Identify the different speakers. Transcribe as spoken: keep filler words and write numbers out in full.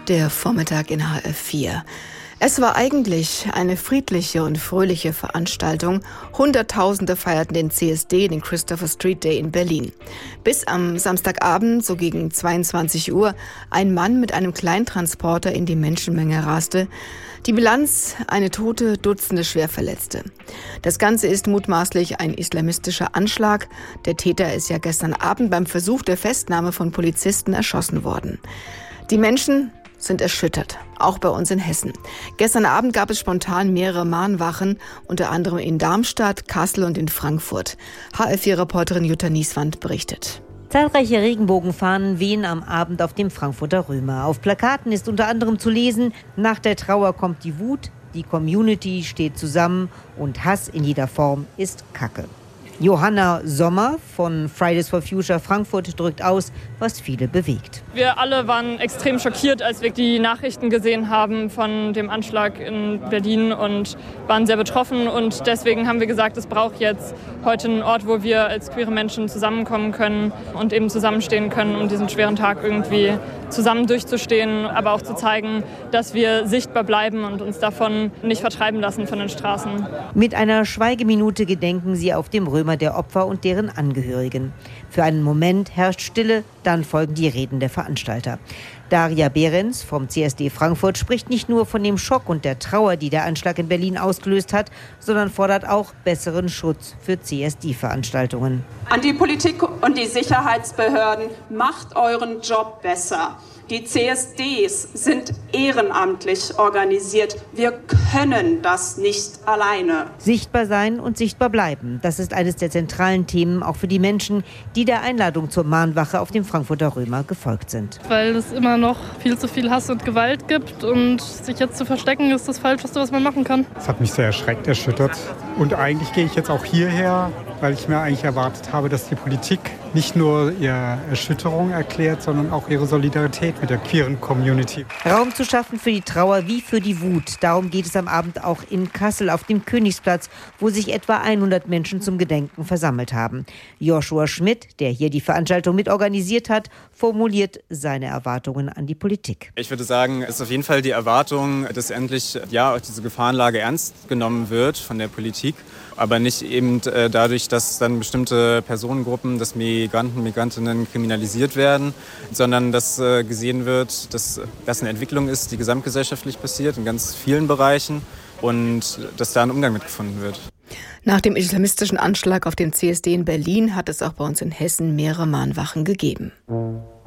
Speaker 1: Der Vormittag in H F vier. Es war eigentlich eine friedliche und fröhliche Veranstaltung. Hunderttausende feierten den C S D, den Christopher Street Day in Berlin. Bis am Samstagabend, so gegen zweiundzwanzig Uhr, ein Mann mit einem Kleintransporter in die Menschenmenge raste. Die Bilanz: eine Tote, Dutzende Schwerverletzte. Das Ganze ist mutmaßlich ein islamistischer Anschlag. Der Täter ist ja gestern Abend beim Versuch der Festnahme von Polizisten erschossen worden. Die Menschen sind erschüttert, auch bei uns in Hessen. Gestern Abend gab es spontan mehrere Mahnwachen, unter anderem in Darmstadt, Kassel und in Frankfurt. H F vier-Reporterin Jutta Nieswand berichtet.
Speaker 2: Zahlreiche Regenbogenfahnen wehen am Abend auf dem Frankfurter Römer. Auf Plakaten ist unter anderem zu lesen: Nach der Trauer kommt die Wut, die Community steht zusammen und Hass in jeder Form ist Kacke. Johanna Sommer von Fridays for Future Frankfurt drückt aus, was viele bewegt.
Speaker 3: Wir alle waren extrem schockiert, als wir die Nachrichten gesehen haben von dem Anschlag in Berlin und waren sehr betroffen. Und deswegen haben wir gesagt, es braucht jetzt heute einen Ort, wo wir als queere Menschen zusammenkommen können und eben zusammenstehen können, um diesen schweren Tag irgendwie zusammen durchzustehen, aber auch zu zeigen, dass wir sichtbar bleiben und uns davon nicht vertreiben lassen von den Straßen.
Speaker 2: Mit einer Schweigeminute gedenken sie auf dem Römer der Opfer und deren Angehörigen. Für einen Moment herrscht Stille, dann folgen die Reden der Veranstalter. Daria Behrens vom C S D Frankfurt spricht nicht nur von dem Schock und der Trauer, die der Anschlag in Berlin ausgelöst hat, sondern fordert auch besseren Schutz für C S D-Veranstaltungen.
Speaker 4: An die Politik und die Sicherheitsbehörden: macht euren Job besser. Die C S Ds sind ehrenamtlich organisiert. Wir können das nicht alleine.
Speaker 2: Sichtbar sein und sichtbar bleiben. Das ist eines der zentralen Themen auch für die Menschen, die der Einladung zur Mahnwache auf dem Frankfurter Römer gefolgt sind.
Speaker 5: Weil es immer noch viel zu viel Hass und Gewalt gibt und sich jetzt zu verstecken ist das Falscheste, was man machen kann.
Speaker 6: Das hat mich sehr erschreckt, erschüttert. Und eigentlich gehe ich jetzt auch hierher, weil ich mir eigentlich erwartet habe, dass die Politik nicht nur ihre Erschütterung erklärt, sondern auch ihre Solidarität mit der queeren Community.
Speaker 2: Raum zu schaffen für die Trauer wie für die Wut. Darum geht es am Abend auch in Kassel auf dem Königsplatz, wo sich etwa hundert Menschen zum Gedenken versammelt haben. Joshua Schmidt, der hier die Veranstaltung mitorganisiert hat, formuliert seine Erwartungen an die Politik.
Speaker 7: Ich würde sagen, es ist auf jeden Fall die Erwartung, dass endlich ja auch diese Gefahrenlage ernst genommen wird von der Politik. Aber nicht eben äh, dadurch, dass dann bestimmte Personengruppen, dass Migranten, Migrantinnen kriminalisiert werden, sondern dass äh, gesehen wird, dass das eine Entwicklung ist, die gesamtgesellschaftlich passiert in ganz vielen Bereichen und dass da ein Umgang mit gefunden wird.
Speaker 1: Nach dem islamistischen Anschlag auf den C S D in Berlin hat es auch bei uns in Hessen mehrere Mahnwachen gegeben.